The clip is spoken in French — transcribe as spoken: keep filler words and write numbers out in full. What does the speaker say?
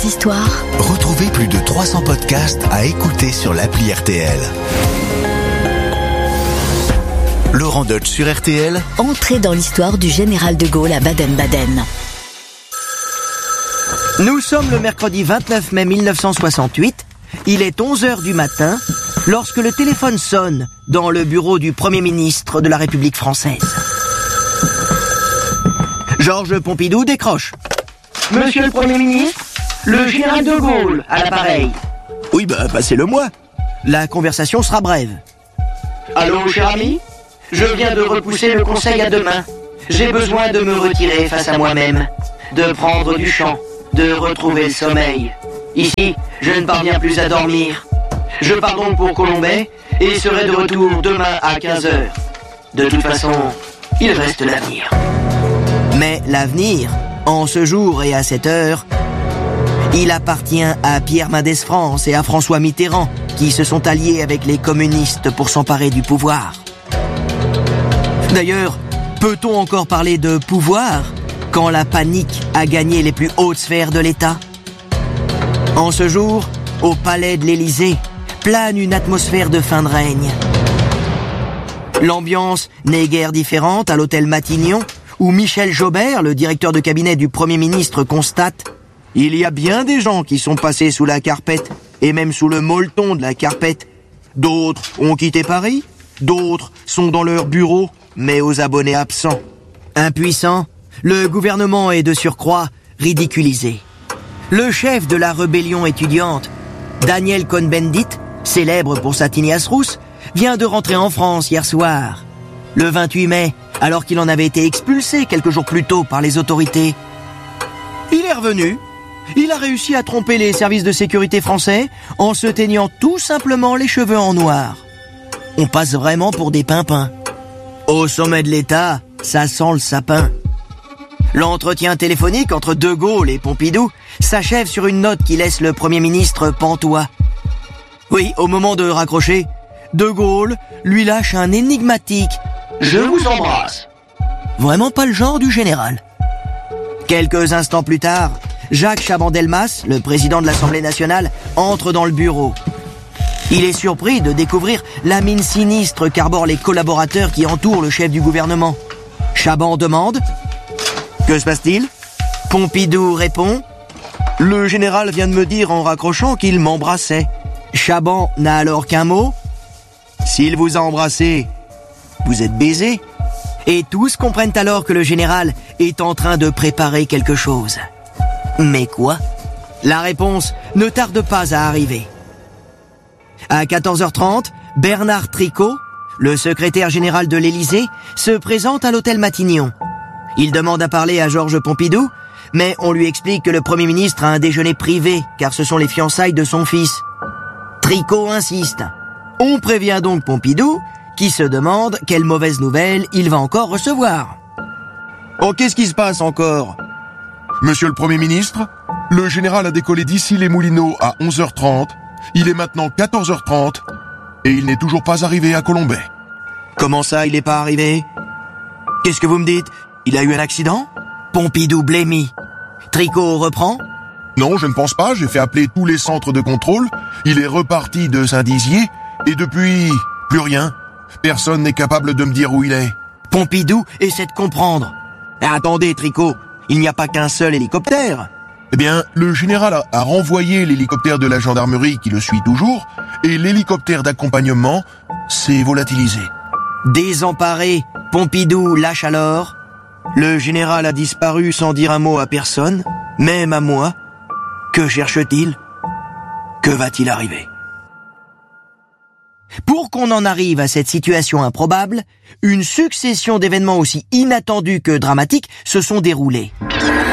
histoires. Retrouvez plus de trois cents podcasts à écouter sur l'appli R T L. Laurent Deutsch sur R T L. Entrez dans l'histoire du général de Gaulle à Baden-Baden. Nous sommes le mercredi vingt-neuf mai mille neuf cent soixante-huit. Il est onze heures du matin lorsque le téléphone sonne dans le bureau du Premier ministre de la République française. Georges Pompidou décroche. Monsieur le Premier ministre, le général de Gaulle à l'appareil. Oui, bah, passez-le-moi. La conversation sera brève. Allô, cher ami ? Je viens de repousser le conseil à demain. J'ai besoin de me retirer face à moi-même, de prendre du champ, de retrouver le sommeil. Ici, je ne parviens plus à dormir. Je pars donc pour Colombey et serai de retour demain à quinze heures. De toute façon, il reste l'avenir. Mais l'avenir, en ce jour et à cette heure, il appartient à Pierre Mendès France et à François Mitterrand, qui se sont alliés avec les communistes pour s'emparer du pouvoir. D'ailleurs, peut-on encore parler de pouvoir quand la panique a gagné les plus hautes sphères de l'État ? En ce jour, au palais de l'Élysée, plane une atmosphère de fin de règne. L'ambiance n'est guère différente à l'hôtel Matignon, où Michel Jaubert, le directeur de cabinet du Premier ministre, constate « Il y a bien des gens qui sont passés sous la carpette, et même sous le molleton de la carpette. D'autres ont quitté Paris, d'autres sont dans leur bureau, mais aux abonnés absents. » Impuissant, le gouvernement est de surcroît ridiculisé. Le chef de la rébellion étudiante, Daniel Cohn-Bendit, célèbre pour sa tignasse rousse, vient de rentrer en France hier soir. Le vingt-huit mai, alors qu'il en avait été expulsé quelques jours plus tôt par les autorités. Il est revenu. Il a réussi à tromper les services de sécurité français en se teignant tout simplement les cheveux en noir. On passe vraiment pour des pimpins. Au sommet de l'État, ça sent le sapin. L'entretien téléphonique entre De Gaulle et Pompidou s'achève sur une note qui laisse le Premier ministre pantois. Oui, au moment de raccrocher, De Gaulle lui lâche un énigmatique « Je vous embrasse ». Vraiment pas le genre du général. Quelques instants plus tard, Jacques Chaban-Delmas, le président de l'Assemblée nationale, entre dans le bureau. Il est surpris de découvrir la mine sinistre qu'arborent les collaborateurs qui entourent le chef du gouvernement. Chaban demande « Que se passe-t-il ?» Pompidou répond « Le général vient de me dire en raccrochant qu'il m'embrassait. » Chaban n'a alors qu'un mot « S'il vous a embrassé, vous êtes baisé ?» Et tous comprennent alors que le général est en train de préparer quelque chose. Mais quoi ? La réponse ne tarde pas à arriver. À quatorze heures trente, Bernard Tricot, le secrétaire général de l'Élysée, se présente à l'hôtel Matignon. Il demande à parler à Georges Pompidou, mais on lui explique que le Premier ministre a un déjeuner privé, car ce sont les fiançailles de son fils. Tricot insiste. On prévient donc Pompidou, qui se demande quelle mauvaise nouvelle il va encore recevoir. « Oh, qu'est-ce qui se passe encore ?» Monsieur le Premier ministre, le général a décollé d'ici les Moulineaux à onze heures trente. Il est maintenant quatorze heures trente et il n'est toujours pas arrivé à Colombey. Comment ça, il n'est pas arrivé ? Qu'est-ce que vous me dites ? Il a eu un accident ? Pompidou blêmit. Tricot reprend ? Non, je ne pense pas. J'ai fait appeler tous les centres de contrôle. Il est reparti de Saint-Dizier et depuis, plus rien. Personne n'est capable de me dire où il est. Pompidou essaie de comprendre. Attendez, Tricot, il n'y a pas qu'un seul hélicoptère. Eh bien, le général a, a renvoyé l'hélicoptère de la gendarmerie qui le suit toujours, et l'hélicoptère d'accompagnement s'est volatilisé. Désemparé, Pompidou lâche alors. Le général a disparu sans dire un mot à personne, même à moi. Que cherche-t-il ? Que va-t-il arriver ? Pour qu'on en arrive à cette situation improbable, une succession d'événements aussi inattendus que dramatiques se sont déroulés.